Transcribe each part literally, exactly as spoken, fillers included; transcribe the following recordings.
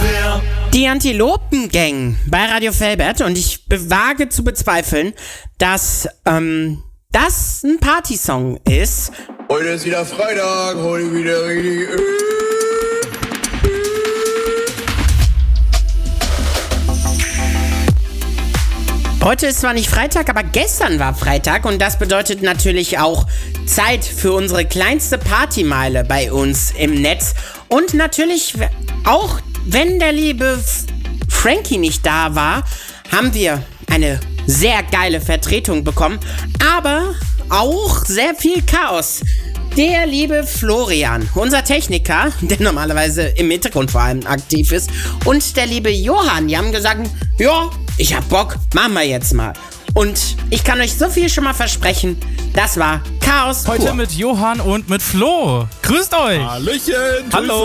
wer? Die Antilopen-Gang bei Radio Felbert, und ich wage zu bezweifeln, dass ähm, das ein Partysong ist. Heute ist wieder Freitag, heute wieder richtig. Heute ist zwar nicht Freitag, aber gestern war Freitag, und das bedeutet natürlich auch Zeit für unsere kleinste Partymeile bei uns im Netz. Und natürlich auch, wenn der liebe Frankie nicht da war, haben wir eine sehr geile Vertretung bekommen, aber auch sehr viel Chaos. Der liebe Florian, unser Techniker, der normalerweise im Hintergrund vor allem aktiv ist, und der liebe Johann, die haben gesagt, ja, ich hab Bock, machen wir jetzt mal. Und ich kann euch so viel schon mal versprechen, das war Chaos pur. Heute mit Johann und mit Flo. Grüßt euch! Hallöchen! Hallo!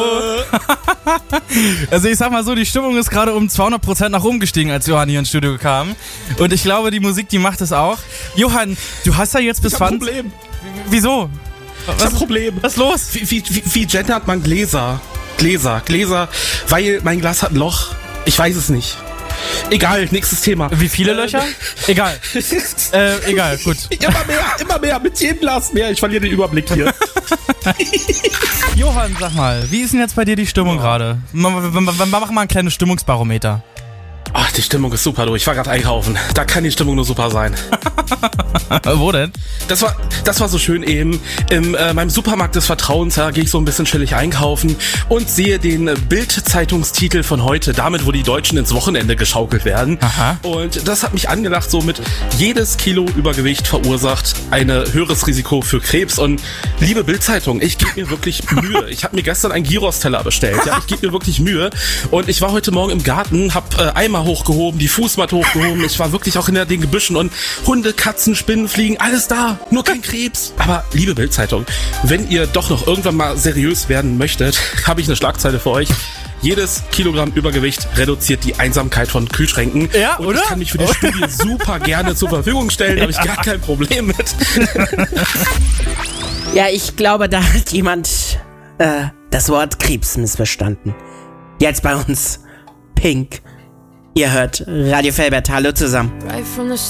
Also ich sag mal so, die Stimmung ist gerade um zweihundert Prozent nach oben gestiegen, als Johann hier ins Studio kam. Und ich glaube, die Musik, die macht es auch. Johann, du hast ja jetzt bis Ich hab ein zwanzig... Problem. Wieso? Ich hab ein Problem. Was ist los? Wie, wie, wie, wie gendert man Gläser? Gläser, Gläser, weil mein Glas hat ein Loch. Ich weiß es nicht. Egal, nächstes Thema. Wie viele Löcher? Egal. äh, egal, gut. Immer mehr, immer mehr, mit jedem Glas mehr. Ich verliere den Überblick hier. Johann, sag mal, wie ist denn jetzt bei dir die Stimmung gerade? Wir machen mal ein kleines Stimmungsbarometer. Ach, die Stimmung ist super, du. Ich war gerade einkaufen. Da kann die Stimmung nur super sein. Wo denn? Das war, das war so schön eben. In äh, meinem Supermarkt des Vertrauens, da gehe ich so ein bisschen chillig einkaufen und sehe den Bild-Zeitungstitel von heute, damit, wo die Deutschen ins Wochenende geschaukelt werden. Aha. Und das hat mich angelacht, so mit jedes Kilo Übergewicht verursacht ein höheres Risiko für Krebs. Und liebe Bild-Zeitung, ich gebe mir wirklich Mühe. Ich habe mir gestern einen Gyros-Teller bestellt. Ja, ich gebe mir wirklich Mühe. Und ich war heute Morgen im Garten, habe äh, Eimer hochgehoben, die Fußmatte hochgehoben. Ich war wirklich auch in den Gebüschen und Hunde, Katzen, Spinnen, Fliegen, alles da. Nur kein Krebs. Aber liebe Bild-Zeitung, wenn ihr doch noch irgendwann mal seriös werden möchtet, habe ich eine Schlagzeile für euch. Jedes Kilogramm Übergewicht reduziert die Einsamkeit von Kühlschränken. Ja, und oder? ich kann mich für die Studie super gerne zur Verfügung stellen. Da habe ich gar kein Problem mit. Ja, ich glaube, da hat jemand äh, das Wort Krebs missverstanden. Jetzt bei uns Pink. Ihr hört Radio Felbert. Hallo zusammen. Right from the